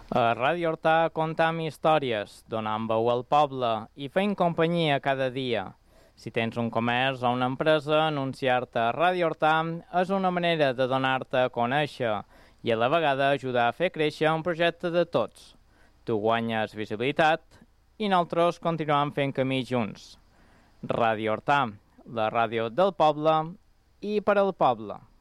A Ràdio Hortà contam històries, donant veu al poble i fent companyia cada dia. Si tens un comerç o una empresa, anunciar-te a Ràdio Hortà és una manera de donar-te a conèixer i a la vegada ajudar a fer créixer un projecte de tots. Tu guanyes visibilitat i nosaltres continuem fent camí junts. Ràdio Hortà, la ràdio del poble i per al poble.